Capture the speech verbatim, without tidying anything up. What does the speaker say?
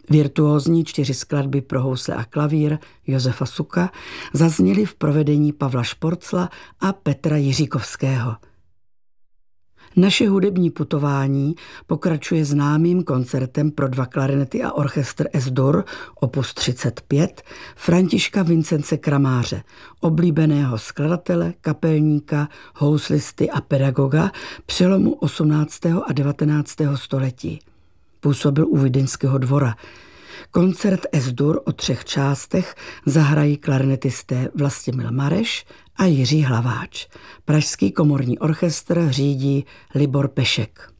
Virtuózní čtyři skladby pro housle a klavír Josefa Suka zazněly v provedení Pavla Šporcla a Petra Jiříkovského. Naše hudební putování pokračuje známým koncertem pro dva klarinety a orchestr Es-Dur opus třicet pět Františka Vincence Kramáře, oblíbeného skladatele, kapelníka, houslisty a pedagoga přelomu osmnáctého a devatenáctého století. Působil u Vídeňského dvora. Koncert Es-Dur o třech částech zahrají klarinetisté Vlastimil Mareš a Jiří Hlaváč. Pražský komorní orchestr řídí Libor Pešek.